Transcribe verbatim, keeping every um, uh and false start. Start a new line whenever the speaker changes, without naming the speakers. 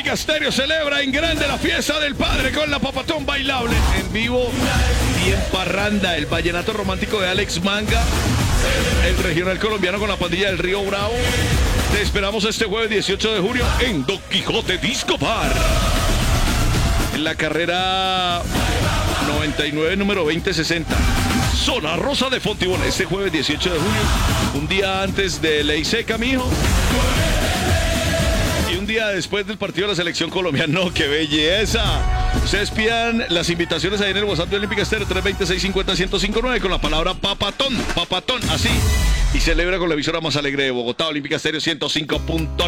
Olímpica Estéreo celebra en grande la fiesta del padre con la Papatón bailable en vivo. Bien parranda, el vallenato romántico de Alex Manga, el regional colombiano con la pandilla del Río Bravo. Te esperamos este jueves dieciocho de junio en Don Quijote Disco Bar. En la carrera noventa y nueve, número veinte sesenta. Zona Rosa de Fontibón, este jueves dieciocho de junio, un día antes de Ley Seca, mijo. Y un día después del partido de la selección colombiana. ¡No, qué belleza! Ustedes pidan las invitaciones ahí en el WhatsApp de Olímpica Estéreo tres dos seis, seis cinco cero, uno cero cinco nueve con la palabra papatón, papatón, así. Y celebra con la emisora más alegre de Bogotá, Olímpica Estéreo ciento cinco punto nueve.